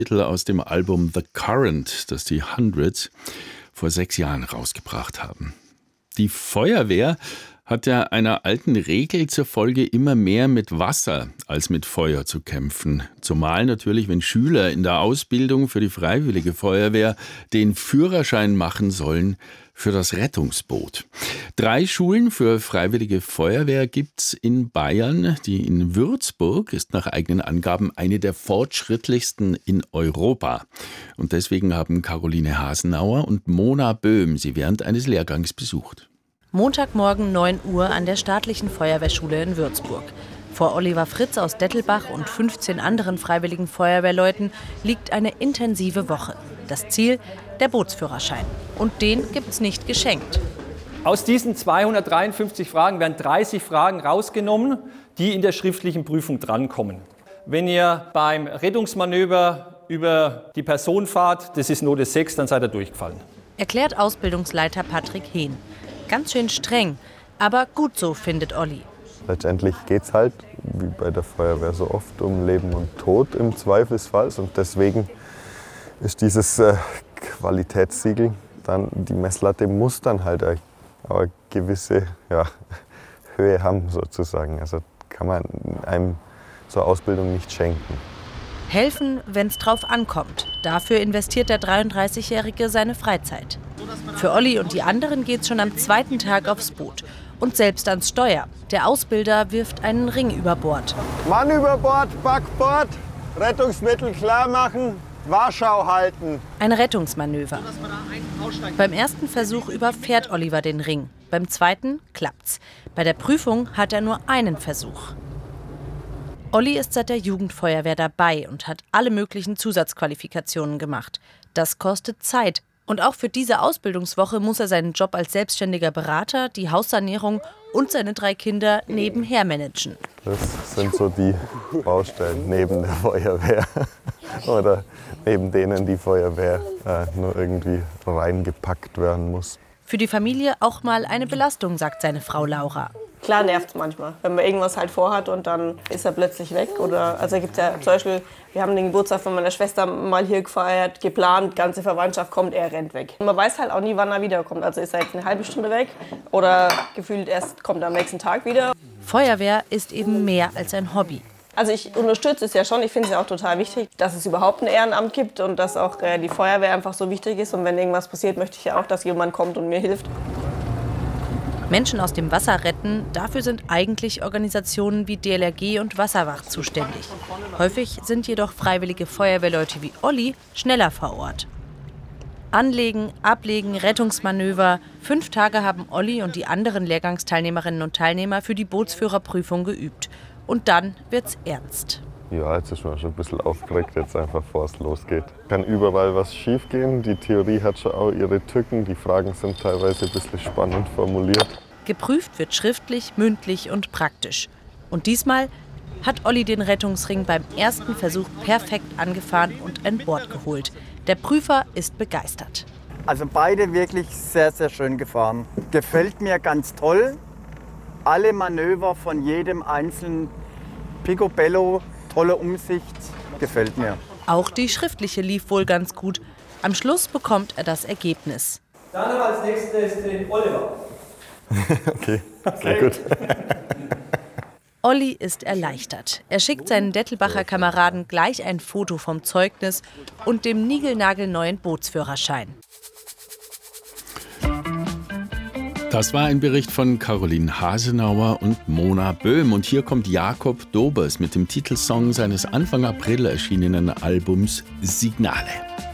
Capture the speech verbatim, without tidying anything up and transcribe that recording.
Titel aus dem Album The Current, das die Hundreds vor sechs Jahren rausgebracht haben. Die Feuerwehr hat ja einer alten Regel zur Folge, immer mehr mit Wasser als mit Feuer zu kämpfen. Zumal natürlich, wenn Schüler in der Ausbildung für die Freiwillige Feuerwehr den Führerschein machen sollen für das Rettungsboot. Drei Schulen für Freiwillige Feuerwehr gibt's in Bayern. Die in Würzburg ist nach eigenen Angaben eine der fortschrittlichsten in Europa. Und deswegen haben Caroline Hasenauer und Mona Böhm sie während eines Lehrgangs besucht. Montagmorgen neun Uhr an der staatlichen Feuerwehrschule in Würzburg. Vor Oliver Fritz aus Dettelbach und fünfzehn anderen freiwilligen Feuerwehrleuten liegt eine intensive Woche. Das Ziel, der Bootsführerschein. Und den gibt's nicht geschenkt. Aus diesen zweihundertdreiundfünfzig Fragen werden dreißig Fragen rausgenommen, die in der schriftlichen Prüfung drankommen. Wenn ihr beim Rettungsmanöver über die Person fahrt, das ist Note sechs, dann seid ihr durchgefallen. Erklärt Ausbildungsleiter Patrick Hehn. Ganz schön streng, aber gut so, findet Olli. Letztendlich geht es halt, wie bei der Feuerwehr so oft, um Leben und Tod im Zweifelsfall. Und deswegen ist dieses äh, Qualitätssiegel, dann die Messlatte muss dann halt eine, eine gewisse ja, Höhe haben sozusagen. Also kann man einem so eine Ausbildung nicht schenken. Helfen, wenn es drauf ankommt. Dafür investiert der dreiunddreißigjährige seine Freizeit. Für Olli und die anderen geht's schon am zweiten Tag aufs Boot. Und selbst ans Steuer. Der Ausbilder wirft einen Ring über Bord. Mann über Bord, Backbord, Rettungsmittel klar machen, Warschau halten. Ein Rettungsmanöver. Beim ersten Versuch überfährt Oliver den Ring. Beim zweiten klappt's. Bei der Prüfung hat er nur einen Versuch. Olli ist seit der Jugendfeuerwehr dabei und hat alle möglichen Zusatzqualifikationen gemacht. Das kostet Zeit. Und auch für diese Ausbildungswoche muss er seinen Job als selbstständiger Berater, die Haussanierung und seine drei Kinder nebenher managen. Das sind so die Baustellen neben der Feuerwehr oder neben denen die Feuerwehr äh, nur irgendwie reingepackt werden muss. Für die Familie auch mal eine Belastung, sagt seine Frau Laura. Klar nervt es manchmal, wenn man irgendwas halt vorhat und dann ist er plötzlich weg. Oder, also gibt ja zum Beispiel, wir haben den Geburtstag von meiner Schwester mal hier gefeiert, geplant, ganze Verwandtschaft kommt, er rennt weg. Man weiß halt auch nie, wann er wiederkommt. Also ist er jetzt eine halbe Stunde weg oder gefühlt erst kommt er am nächsten Tag wieder. Feuerwehr ist eben mehr als ein Hobby. Also ich unterstütze es ja schon, ich finde es ja auch total wichtig, dass es überhaupt ein Ehrenamt gibt und dass auch äh, die Feuerwehr einfach so wichtig ist. Und wenn irgendwas passiert, möchte ich ja auch, dass jemand kommt und mir hilft. Menschen aus dem Wasser retten, dafür sind eigentlich Organisationen wie D L R G und Wasserwacht zuständig. Häufig sind jedoch freiwillige Feuerwehrleute wie Olli schneller vor Ort. Anlegen, ablegen, Rettungsmanöver. Fünf Tage haben Olli und die anderen Lehrgangsteilnehmerinnen und Teilnehmer für die Bootsführerprüfung geübt. Und dann wird's ernst. Ja, jetzt ist man schon ein bisschen aufgeregt, jetzt einfach bevor es losgeht. Kann überall was schief gehen. Die Theorie hat schon auch ihre Tücken. Die Fragen sind teilweise ein bisschen spannend formuliert. Geprüft wird schriftlich, mündlich und praktisch. Und diesmal hat Olli den Rettungsring beim ersten Versuch perfekt angefahren und an Bord geholt. Der Prüfer ist begeistert. Also beide wirklich sehr, sehr schön gefahren. Gefällt mir ganz toll. Alle Manöver von jedem einzelnen Picobello. Tolle Umsicht, gefällt mir. Auch die schriftliche lief wohl ganz gut. Am Schluss bekommt er das Ergebnis. Dann als nächstes den Oliver. Okay, sehr gut. Olli ist erleichtert. Er schickt seinen Dettelbacher Kameraden gleich ein Foto vom Zeugnis und dem niegelnagelneuen Bootsführerschein. Das war ein Bericht von Caroline Hasenauer und Mona Böhm. Und hier kommt Jakob Dobers mit dem Titelsong seines Anfang April erschienenen Albums Signale.